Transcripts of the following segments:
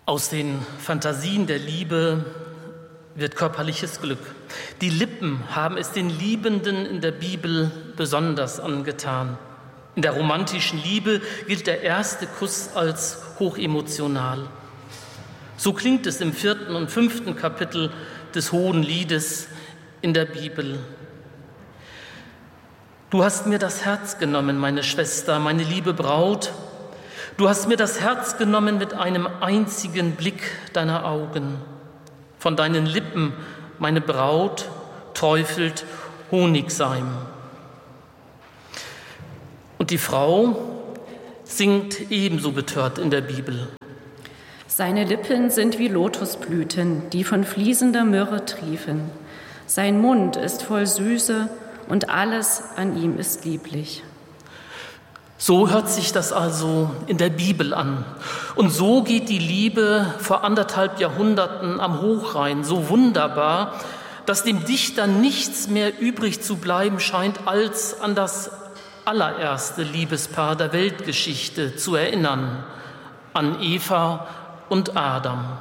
Aus den Fantasien der Liebe wird körperliches Glück. Die Lippen haben es den Liebenden in der Bibel besonders angetan. In der romantischen Liebe gilt der erste Kuss als hochemotional. So klingt es im 4. und 5. Kapitel des Hohen Liedes in der Bibel. Du hast mir das Herz genommen, meine Schwester, meine liebe Braut. Du hast mir das Herz genommen mit einem einzigen Blick deiner Augen. Von deinen Lippen, meine Braut, träufelt Honigseim. Und die Frau singt ebenso betört in der Bibel. Seine Lippen sind wie Lotusblüten, die von fließender Myrrhe triefen. Sein Mund ist voll Süße und alles an ihm ist lieblich. So hört sich das also in der Bibel an. Und so geht die Liebe vor 1,5 Jahrhunderten am Hochrhein so wunderbar, dass dem Dichter nichts mehr übrig zu bleiben scheint, als an das allererste Liebespaar der Weltgeschichte zu erinnern, an Eva und Adam.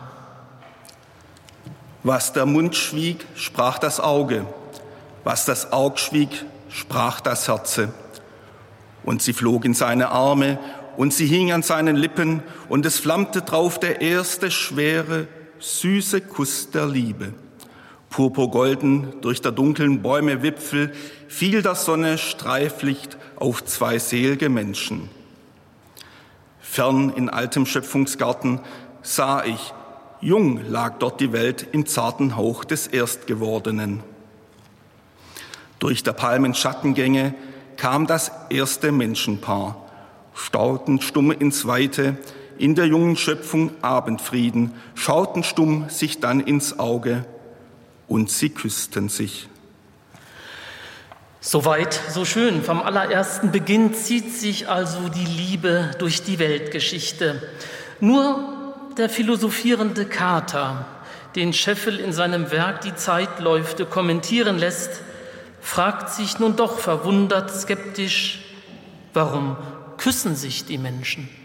Was der Mund schwieg, sprach das Auge. Was das Aug schwieg, sprach das Herze. Und sie flog in seine Arme, und sie hing an seinen Lippen, und es flammte drauf der erste schwere, süße Kuss der Liebe. Purpurgolden durch der dunklen Bäume Wipfel fiel der Sonne Streiflicht auf 2 selige Menschen. Fern in altem Schöpfungsgarten sah ich, jung lag dort die Welt im zarten Hauch des Erstgewordenen. Durch der Palmen Schattengänge kam das erste Menschenpaar, stauten stumm ins Weite, in der jungen Schöpfung Abendfrieden, schauten stumm sich dann ins Auge und sie küssten sich. Soweit, so schön. Vom allerersten Beginn zieht sich also die Liebe durch die Weltgeschichte. Nur der philosophierende Kater, den Scheffel in seinem Werk Die Zeitläufte kommentieren lässt, fragt sich nun doch verwundert, skeptisch, warum küssen sich die Menschen?